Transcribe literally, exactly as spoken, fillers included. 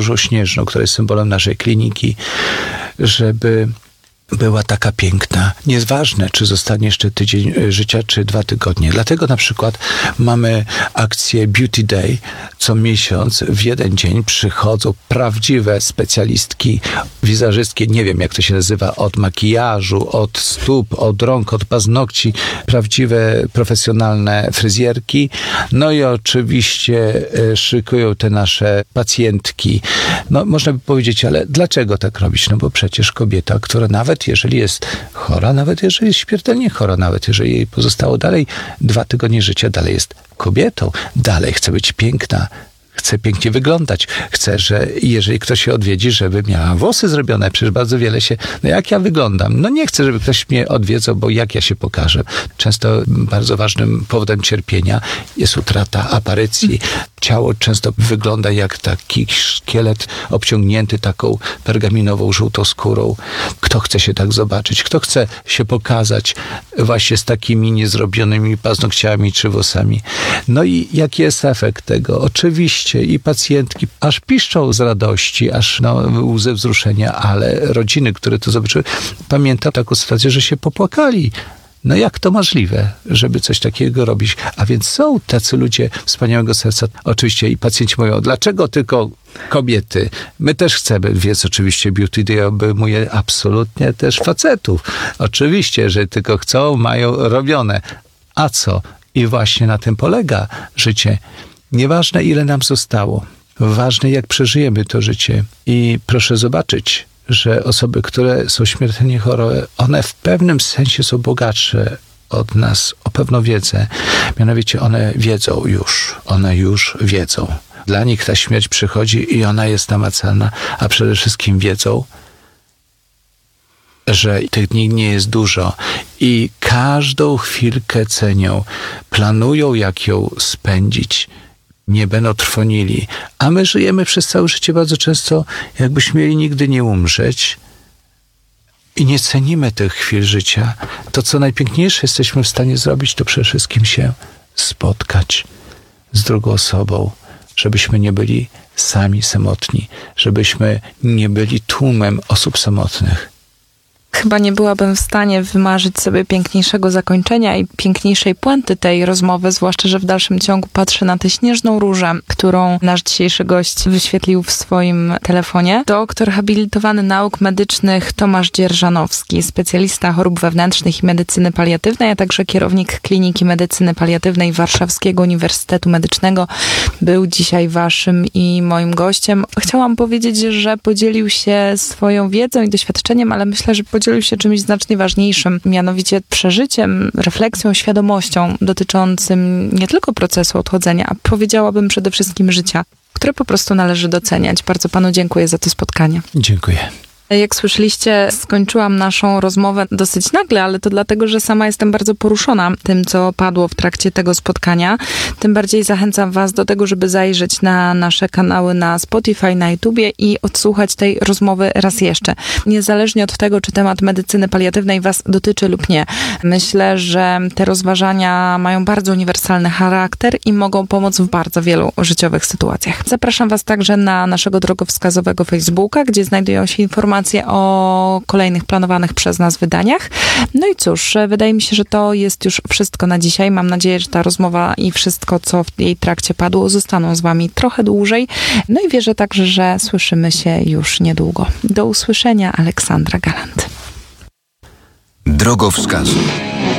Różą Śnieżną, która jest symbolem naszej kliniki, żeby była taka piękna. Nieważne, czy zostanie jeszcze tydzień życia, czy dwa tygodnie. Dlatego na przykład mamy akcję Beauty Day. Co miesiąc w jeden dzień przychodzą prawdziwe specjalistki, wizerzystki, nie wiem jak to się nazywa, od makijażu, od stóp, od rąk, od paznokci, prawdziwe, profesjonalne fryzjerki. No i oczywiście szykują te nasze pacjentki. No można by powiedzieć, ale dlaczego tak robić? No bo przecież kobieta, która nawet jeżeli jest chora, nawet jeżeli jest śmiertelnie chora, nawet jeżeli jej pozostało dalej dwa tygodnie życia, dalej jest kobietą, dalej chce być piękna, chce pięknie wyglądać, chce, że jeżeli ktoś się odwiedzi, żeby miała włosy zrobione, przecież bardzo wiele się, no jak ja wyglądam? No nie chcę, żeby ktoś mnie odwiedzał, bo jak ja się pokażę? Często bardzo ważnym powodem cierpienia jest utrata aparycji. Ciało często wygląda jak taki szkielet obciągnięty taką pergaminową, żółtą skórą. Kto chce się tak zobaczyć? Kto chce się pokazać właśnie z takimi niezrobionymi paznokciami czy włosami? No i jaki jest efekt tego? Oczywiście i pacjentki aż piszczą z radości, aż no, łzy wzruszenia, ale rodziny, które to zobaczyły, pamiętam taką sytuację, że się popłakali. No jak to możliwe, żeby coś takiego robić? A więc są tacy ludzie wspaniałego serca. Oczywiście i pacjenci mówią, dlaczego tylko kobiety? My też chcemy, więc oczywiście Beauty Day obejmuje absolutnie też facetów. Oczywiście, że tylko chcą, mają robione. A co? I właśnie na tym polega życie. Nieważne, ile nam zostało. Ważne, jak przeżyjemy to życie. I proszę zobaczyć, że osoby, które są śmiertelnie chore, one w pewnym sensie są bogatsze od nas o pewną wiedzę. Mianowicie one wiedzą już. One już wiedzą. Dla nich ta śmierć przychodzi i ona jest namacalna, a przede wszystkim wiedzą, że tych dni nie jest dużo i każdą chwilkę cenią. Planują, jak ją spędzić. Nie będą trwonili. A my żyjemy przez całe życie bardzo często, jakbyśmy mieli nigdy nie umrzeć i nie cenimy tych chwil życia. To, co najpiękniejsze jesteśmy w stanie zrobić, to przede wszystkim się spotkać z drugą osobą, żebyśmy nie byli sami samotni, żebyśmy nie byli tłumem osób samotnych. Chyba nie byłabym w stanie wymarzyć sobie piękniejszego zakończenia i piękniejszej puenty tej rozmowy, zwłaszcza, że w dalszym ciągu patrzę na tę śnieżną różę, którą nasz dzisiejszy gość wyświetlił w swoim telefonie. Doktor habilitowany nauk medycznych Tomasz Dzierżanowski, specjalista chorób wewnętrznych i medycyny paliatywnej, a także kierownik Kliniki Medycyny Paliatywnej Warszawskiego Uniwersytetu Medycznego, był dzisiaj waszym i moim gościem. Chciałam powiedzieć, że podzielił się swoją wiedzą i doświadczeniem, ale myślę, że podzielił się czymś znacznie ważniejszym, mianowicie przeżyciem, refleksją, świadomością dotyczącym nie tylko procesu odchodzenia, a powiedziałabym przede wszystkim życia, które po prostu należy doceniać. Bardzo panu dziękuję za to spotkanie. Dziękuję. Jak słyszeliście, skończyłam naszą rozmowę dosyć nagle, ale to dlatego, że sama jestem bardzo poruszona tym, co padło w trakcie tego spotkania. Tym bardziej zachęcam was do tego, żeby zajrzeć na nasze kanały na Spotify, na YouTubie i odsłuchać tej rozmowy raz jeszcze. Niezależnie od tego, czy temat medycyny paliatywnej was dotyczy lub nie. Myślę, że te rozważania mają bardzo uniwersalny charakter i mogą pomóc w bardzo wielu życiowych sytuacjach. Zapraszam was także na naszego drogowskazowego Facebooka, gdzie znajdują się informacje o kolejnych planowanych przez nas wydaniach. No i cóż, wydaje mi się, że to jest już wszystko na dzisiaj. Mam nadzieję, że ta rozmowa i wszystko, co w jej trakcie padło, zostaną z wami trochę dłużej. No i wierzę także, że słyszymy się już niedługo. Do usłyszenia, Aleksandra Galant. Drogowskazy.